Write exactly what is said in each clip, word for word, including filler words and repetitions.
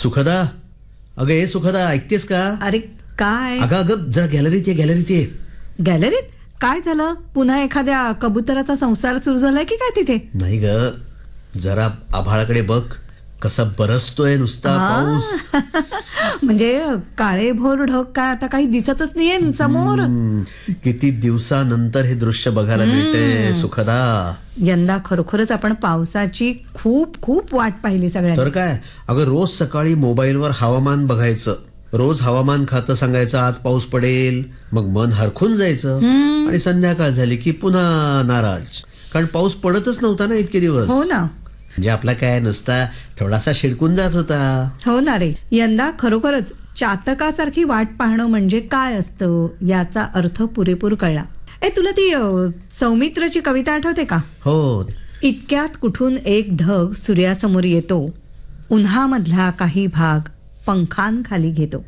सुखदा, अगं ए सुखदा, ऐकतेस का? अरे काय? अगं अगं जरा गॅलरीत ये, गॅलरीत ये. गॅलरीत काय झालं? पुन्हा एखाद्या कबुतराचा संसार सुरू झालाय की काय तिथे? नाही ग, जरा आभाळाकडे बघ, कसा बरसतोय नुसता पाऊस. म्हणजे काळे भोर ढग काय आता काही दिसतच नाहीये समोर. किती दिवसानंतर हे दृश्य बघायला मिळते सुखदा. यंदा खरोखरच आपण पावसाची खूप खूप वाट पाहिली सगळ्यांनी. तर काय, अगं रोज सकाळी मोबाईलवर हवामान बघायचं, रोज हवामान खातं सांगायचं आज पाऊस पडेल, मग मन हरखून जायचं आणि संध्याकाळ झाली की पुन्हा नाराज, कारण पाऊस पडतच नव्हता ना इतके दिवस. हो ना, म्हणजे आपला काय नुसता थोडासा शिडकून जात होता. हो ना रे, यंदा खरोखरच चातकासारखी वाट पाहणं म्हणजे काय असतं याचा अर्थ पुरेपूर कळला. ए तुला ती सौमित्रची कविता आठवते का? हो. इतक्यात कुठून एक ढग सूर्यासमोर येतो, उन्हामधला काही भाग पंखांखाली घेतो.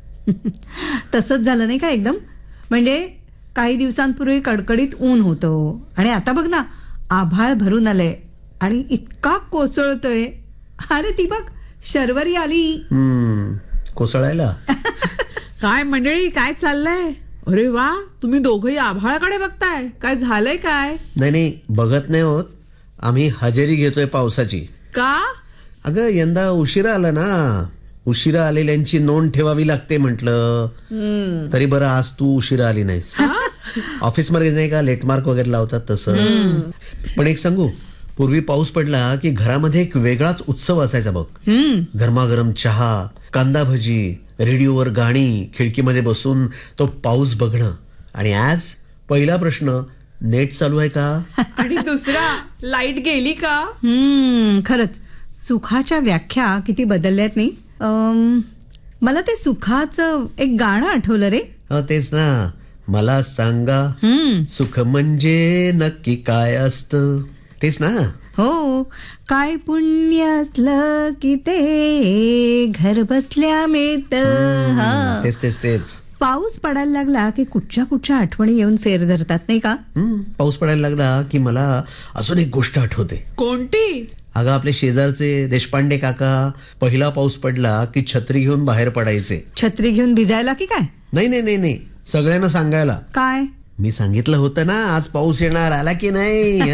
तसंच झालं नाही का एकदम? म्हणजे काही दिवसांपूर्वी कडकडीत ऊन होतं आणि आता बघ ना, आभाळ भरून आलंय आणि इतका कोसळतोय. अरे ती बघ, शर्वरी आली. हम्म कोसळायला. काय मंडळी, काय चाललंय? अरे वा, तुम्ही दोघही आभाळाकडे बघताय, काय झालंय काय? नाही नाही, बघत नाही होत, आम्ही हजेरी घेतोय पावसाची. का? अगं यंदा उशिरा आला ना, उशिरा आलेल्यांची नोंद ठेवावी लागते म्हटलं. तरी बरं आज तू उशिरा आली नाहीस. ऑफिस मध्ये नाही का लेटमार्क वगैरे लावतात तसं. पण एक सांगू, पूर्वी पाऊस पडला की घरामध्ये एक वेगळाच उत्सव असायचा बघ. गरमागरम चहा, कांदा भजी, रेडिओवर गाणी, खिडकीमध्ये बसून तो पाऊस बघणं. आणि आज पहिला प्रश्न, नेट चालू आहे का? आणि दुसरा, लाईट गेली का? हम्म खरंच सुखाच्या व्याख्या किती बदलल्यात नाही. अम, मला ते सुखाचं एक गाणं आठवलं रे. हो तेच ना, मला सांगा सुख म्हणजे नक्की काय असतं, तेच ना. हो, काय पुण्य असलं की ते घर बसल्या मिळतं. तेच तेच तेच. पाऊस पडायला लागला की कुठच्या कुठच्या आठवणी येऊन फेर धरतात नाही का? पाऊस पडायला लागला की मला अजून एक गोष्ट आठवते. कोणती? अगं आपले शेजारचे देशपांडे काका पहिला पाऊस पडला की छत्री घेऊन बाहेर पडायचे. छत्री घेऊन भिजायला की काय? नाही नाही नाही नाही, सगळ्यांना सांगायला. काय? मी सांगितलं होतं ना आज पाऊस येणार, आला की नाही.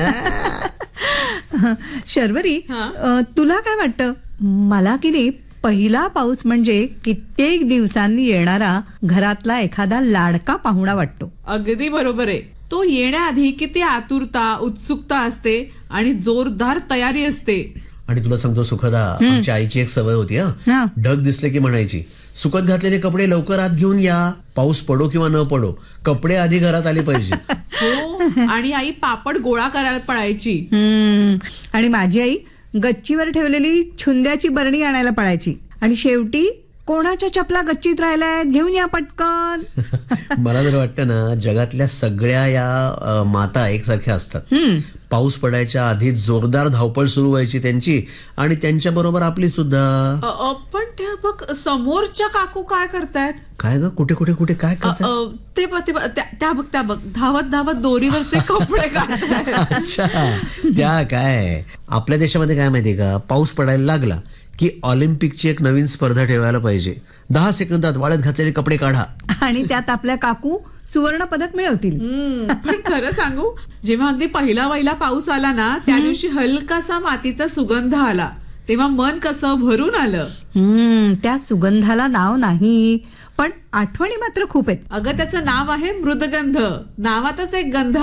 शर्वरी, तुला काय वाटतं? मला की नाही पहिला पाऊस म्हणजे कित्येक दिवसांनी येणारा घरातला एखादा लाडका पाहुणा वाटतो. अगदी बरोबर आहे. तो येण्याआधी किती आतुरता, उत्सुकता असते आणि जोरदार तयारी असते. आणि तुला सांगतो सुखदा, आमच्या आईची एक सवय होती. हा, ढग दिसले की म्हणायची, सुकत घातलेले कपडे लवकर आत घेऊन या, पाऊस पडो किंवा न पडो, कपडे आधी घरात आले पाहिजे. हो, आणि आई पापड गोळा करायला पळायची. आणि माझी आई गच्चीवर ठेवलेली छुंद्याची बरणी आणायला पळायची. आणि शेवटी कोणाच्या चपला गच्चीत राहिल्यात, घेऊन या पटकन. मला तर वाटतं ना, जगातल्या सगळ्या या माता एकसारख्या असतात. पाऊस पडायच्या आधी जोरदार धावपळ सुरू व्हायची त्यांची, आणि त्यांच्या बरोबर आपली सुद्धा. पण त्या बघ समोरच्या काकू काय करतायत? काय ग, कुठे कुठे कुठे काय करतात? ते बघ त्या बघ त्या बघ धावत धावत दोरीवरचे कपडे काढतात. अच्छा, त्या काय आपल्या देशामध्ये काय माहितीये का, पाऊस पडायला लागला की ऑलिम्पिकची एक नवीन स्पर्धा ठेवायला पाहिजे. दहा सेकंदात वाळत घातलेले कपडे काढा आणि त्यात आपल्या काकू सुवर्ण पदक मिळवतील. पण खरं सांगू, जेव्हा अगदी पहिला पहिला पाऊस आला ना, त्या दिवशी हलकासा मातीचा सुगंध आला, तेव्हा मन कसं भरून आलं. हम्म त्या सुगंधाला नाव नाही, पण आठवणी मात्र खूप आहेत. अगं त्याचं नाव आहे मृदगंध. नावातच एक गंध